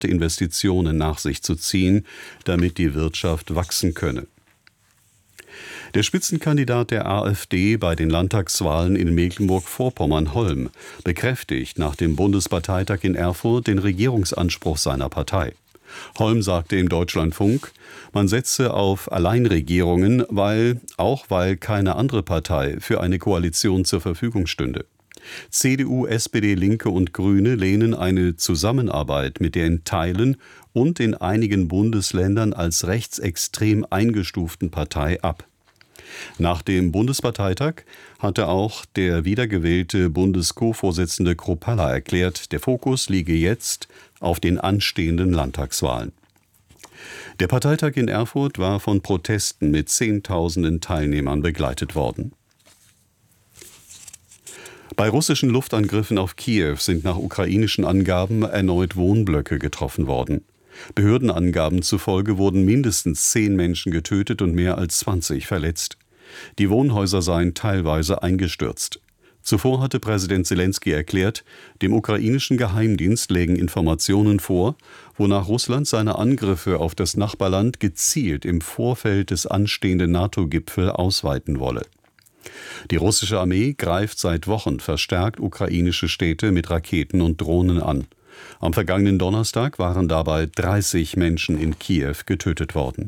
Investitionen nach sich zu ziehen, damit die Wirtschaft wachsen könne. Der Spitzenkandidat der AfD bei den Landtagswahlen in Mecklenburg-Vorpommern, Holm, bekräftigt nach dem Bundesparteitag in Erfurt den Regierungsanspruch seiner Partei. Holm sagte im Deutschlandfunk, man setze auf Alleinregierungen, weil keine andere Partei für eine Koalition zur Verfügung stünde. CDU, SPD, Linke und Grüne lehnen eine Zusammenarbeit mit der in Teilen und in einigen Bundesländern als rechtsextrem eingestuften Partei ab. Nach dem Bundesparteitag hatte auch der wiedergewählte Bundes-Co-Vorsitzende Kruppalla erklärt, der Fokus liege jetzt auf den anstehenden Landtagswahlen. Der Parteitag in Erfurt war von Protesten mit Zehntausenden Teilnehmern begleitet worden. Bei russischen Luftangriffen auf Kiew sind nach ukrainischen Angaben erneut Wohnblöcke getroffen worden. Behördenangaben zufolge wurden mindestens 10 Menschen getötet und mehr als 20 verletzt. Die Wohnhäuser seien teilweise eingestürzt. Zuvor hatte Präsident Selenskyj erklärt, dem ukrainischen Geheimdienst lägen Informationen vor, wonach Russland seine Angriffe auf das Nachbarland gezielt im Vorfeld des anstehenden NATO-Gipfels ausweiten wolle. Die russische Armee greift seit Wochen verstärkt ukrainische Städte mit Raketen und Drohnen an. Am vergangenen Donnerstag waren dabei 30 Menschen in Kiew getötet worden.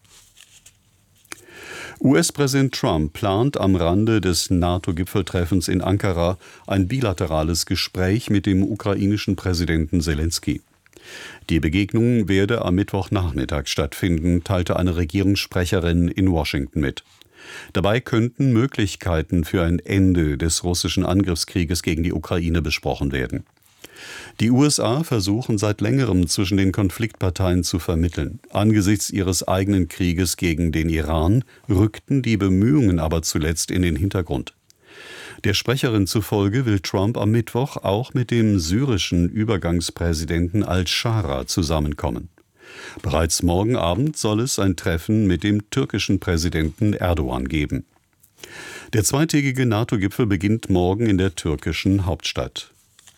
US-Präsident Trump plant am Rande des NATO-Gipfeltreffens in Ankara ein bilaterales Gespräch mit dem ukrainischen Präsidenten Selenskyj. Die Begegnung werde am Mittwochnachmittag stattfinden, teilte eine Regierungssprecherin in Washington mit. Dabei könnten Möglichkeiten für ein Ende des russischen Angriffskrieges gegen die Ukraine besprochen werden. Die USA versuchen seit längerem zwischen den Konfliktparteien zu vermitteln. Angesichts ihres eigenen Krieges gegen den Iran rückten die Bemühungen aber zuletzt in den Hintergrund. Der Sprecherin zufolge will Trump am Mittwoch auch mit dem syrischen Übergangspräsidenten al-Shara zusammenkommen. Bereits morgen Abend soll es ein Treffen mit dem türkischen Präsidenten Erdogan geben. Der zweitägige NATO-Gipfel beginnt morgen in der türkischen Hauptstadt.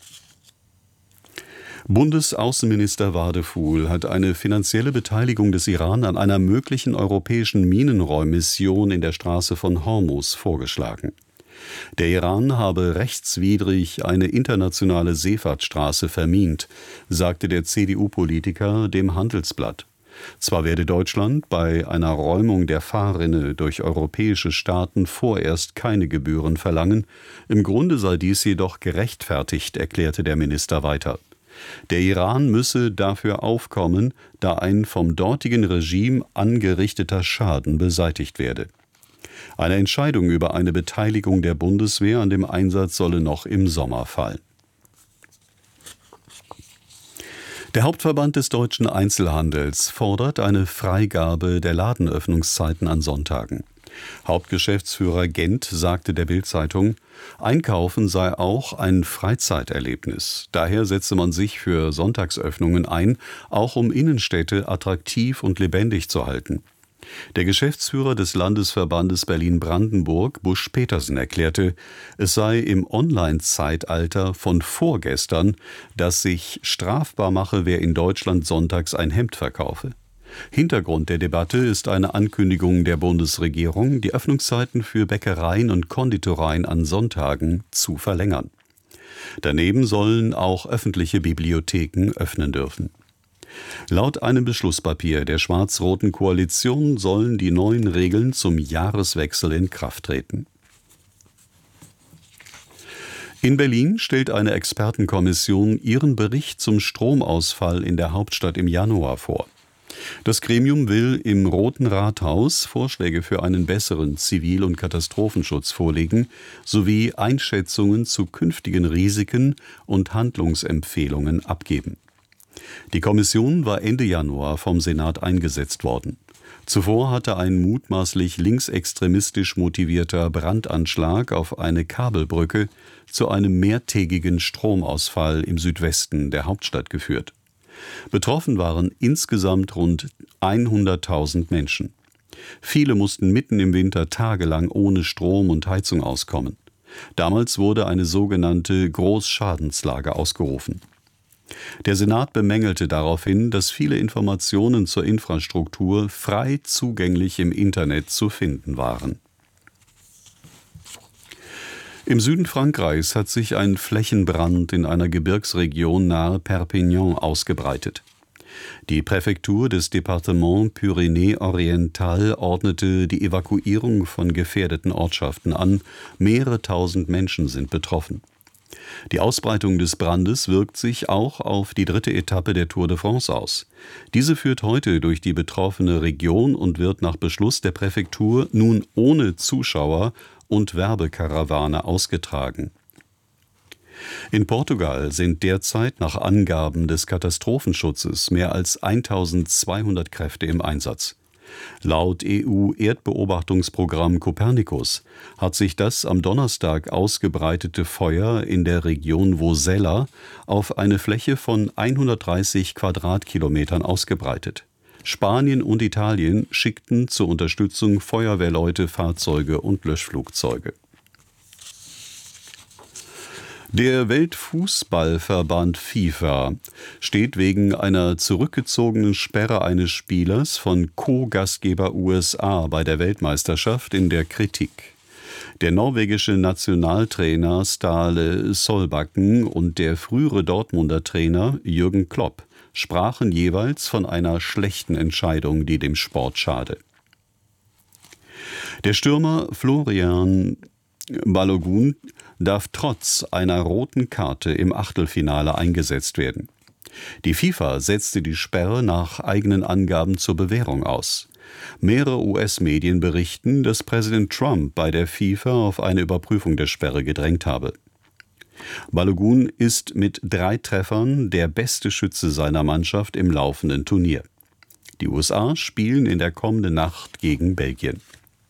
Bundesaußenminister Wadefuhl hat eine finanzielle Beteiligung des Iran an einer möglichen europäischen Minenräummission in der Straße von Hormuz vorgeschlagen. Der Iran habe rechtswidrig eine internationale Seefahrtsstraße vermint, sagte der CDU-Politiker dem Handelsblatt. Zwar werde Deutschland bei einer Räumung der Fahrrinne durch europäische Staaten vorerst keine Gebühren verlangen, im Grunde sei dies jedoch gerechtfertigt, erklärte der Minister weiter. Der Iran müsse dafür aufkommen, da ein vom dortigen Regime angerichteter Schaden beseitigt werde. Eine Entscheidung über eine Beteiligung der Bundeswehr an dem Einsatz solle noch im Sommer fallen. Der Hauptverband des deutschen Einzelhandels fordert eine Freigabe der Ladenöffnungszeiten an Sonntagen. Hauptgeschäftsführer Gent sagte der Bild-Zeitung, Einkaufen sei auch ein Freizeiterlebnis. Daher setze man sich für Sonntagsöffnungen ein, auch um Innenstädte attraktiv und lebendig zu halten. Der Geschäftsführer des Landesverbandes Berlin-Brandenburg, Busch Petersen, erklärte, es sei im Online-Zeitalter von vorgestern, dass sich strafbar mache, wer in Deutschland sonntags ein Hemd verkaufe. Hintergrund der Debatte ist eine Ankündigung der Bundesregierung, die Öffnungszeiten für Bäckereien und Konditoreien an Sonntagen zu verlängern. Daneben sollen auch öffentliche Bibliotheken öffnen dürfen. Laut einem Beschlusspapier der schwarz-roten Koalition sollen die neuen Regeln zum Jahreswechsel in Kraft treten. In Berlin stellt eine Expertenkommission ihren Bericht zum Stromausfall in der Hauptstadt im Januar vor. Das Gremium will im Roten Rathaus Vorschläge für einen besseren Zivil- und Katastrophenschutz vorlegen, sowie Einschätzungen zu künftigen Risiken und Handlungsempfehlungen abgeben. Die Kommission war Ende Januar vom Senat eingesetzt worden. Zuvor hatte ein mutmaßlich linksextremistisch motivierter Brandanschlag auf eine Kabelbrücke zu einem mehrtägigen Stromausfall im Südwesten der Hauptstadt geführt. Betroffen waren insgesamt rund 100.000 Menschen. Viele mussten mitten im Winter tagelang ohne Strom und Heizung auskommen. Damals wurde eine sogenannte Großschadenslage ausgerufen. Der Senat bemängelte daraufhin, dass viele Informationen zur Infrastruktur frei zugänglich im Internet zu finden waren. Im Süden Frankreichs hat sich ein Flächenbrand in einer Gebirgsregion nahe Perpignan ausgebreitet. Die Präfektur des Département Pyrénées-Oriental ordnete die Evakuierung von gefährdeten Ortschaften an. Mehrere tausend Menschen sind betroffen. Die Ausbreitung des Brandes wirkt sich auch auf die 3. Etappe der Tour de France aus. Diese führt heute durch die betroffene Region und wird nach Beschluss der Präfektur nun ohne Zuschauer und Werbekarawane ausgetragen. In Portugal sind derzeit nach Angaben des Katastrophenschutzes mehr als 1200 Kräfte im Einsatz. Laut EU-Erdbeobachtungsprogramm Copernicus hat sich das am Donnerstag ausgebreitete Feuer in der Region Vosella auf eine Fläche von 130 Quadratkilometern ausgebreitet. Spanien und Italien schickten zur Unterstützung Feuerwehrleute, Fahrzeuge und Löschflugzeuge. Der Weltfußballverband FIFA steht wegen einer zurückgezogenen Sperre eines Spielers von Co-Gastgeber USA bei der Weltmeisterschaft in der Kritik. Der norwegische Nationaltrainer Ståle Solbakken und der frühere Dortmunder Trainer Jürgen Klopp sprachen jeweils von einer schlechten Entscheidung, die dem Sport schade. Der Stürmer Florian Balogun darf trotz einer roten Karte im Achtelfinale eingesetzt werden. Die FIFA setzte die Sperre nach eigenen Angaben zur Bewährung aus. Mehrere US-Medien berichten, dass Präsident Trump bei der FIFA auf eine Überprüfung der Sperre gedrängt habe. Balogun ist mit 3 Treffern der beste Schütze seiner Mannschaft im laufenden Turnier. Die USA spielen in der kommenden Nacht gegen Belgien.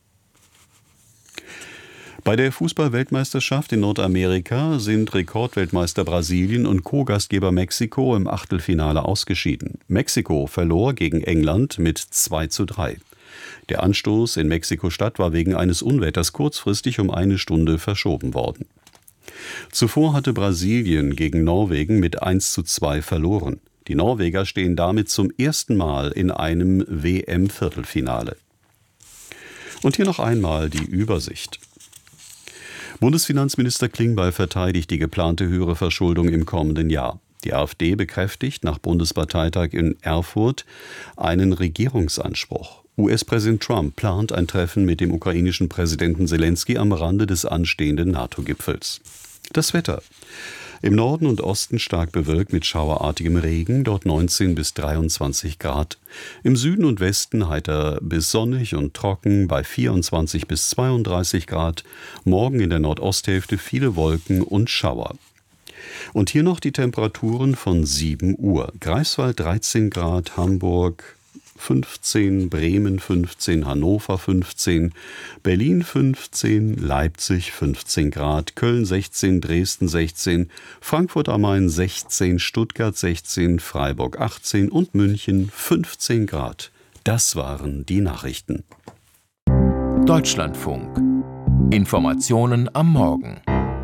Bei der Fußball-Weltmeisterschaft in Nordamerika sind Rekordweltmeister Brasilien und Co-Gastgeber Mexiko im Achtelfinale ausgeschieden. Mexiko verlor gegen England mit 2:3. Der Anstoß in Mexiko-Stadt war wegen eines Unwetters kurzfristig um 1 Stunde verschoben worden. Zuvor hatte Brasilien gegen Norwegen mit 1:2 verloren. Die Norweger stehen damit zum ersten Mal in einem WM-Viertelfinale. Und hier noch einmal die Übersicht. Bundesfinanzminister Klingbeil verteidigt die geplante höhere Verschuldung im kommenden Jahr. Die AfD bekräftigt nach Bundesparteitag in Erfurt einen Regierungsanspruch. US-Präsident Trump plant ein Treffen mit dem ukrainischen Präsidenten Selenskyj am Rande des anstehenden NATO-Gipfels. Das Wetter. Im Norden und Osten stark bewölkt mit schauerartigem Regen, dort 19 bis 23 Grad. Im Süden und Westen heiter bis sonnig und trocken bei 24 bis 32 Grad. Morgen in der Nordosthälfte viele Wolken und Schauer. Und hier noch die Temperaturen von 7 Uhr. Greifswald 13 Grad, Hamburg 15, Bremen 15, Hannover 15, Berlin 15, Leipzig 15 Grad, Köln 16, Dresden 16, Frankfurt am Main 16, Stuttgart 16, Freiburg 18 und München 15 Grad. Das waren die Nachrichten. Deutschlandfunk. Informationen am Morgen.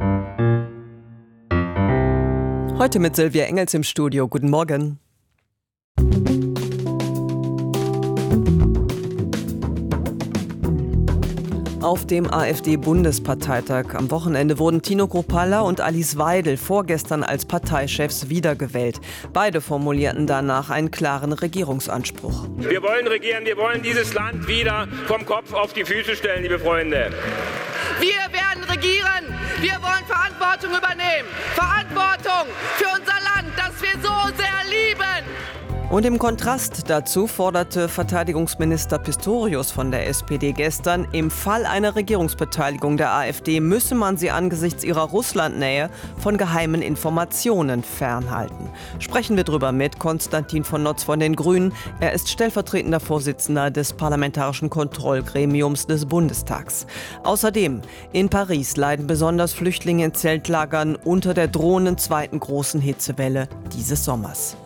Heute mit Silvia Engels im Studio. Guten Morgen. Auf dem AfD-Bundesparteitag am Wochenende wurden Tino Kruppalla und Alice Weidel vorgestern als Parteichefs wiedergewählt. Beide formulierten danach einen klaren Regierungsanspruch. Wir wollen regieren, wir wollen dieses Land wieder vom Kopf auf die Füße stellen, liebe Freunde. Wir werden regieren, wir wollen Verantwortung übernehmen. Verantwortung für unser Land, das wir so sehr lieben. Und im Kontrast dazu forderte Verteidigungsminister Pistorius von der SPD gestern, im Fall einer Regierungsbeteiligung der AfD müsse man sie angesichts ihrer Russlandnähe von geheimen Informationen fernhalten. Sprechen wir drüber mit Konstantin von Notz von den Grünen. Er ist stellvertretender Vorsitzender des Parlamentarischen Kontrollgremiums des Bundestags. Außerdem, in Paris leiden besonders Flüchtlinge in Zeltlagern unter der drohenden zweiten großen Hitzewelle dieses Sommers.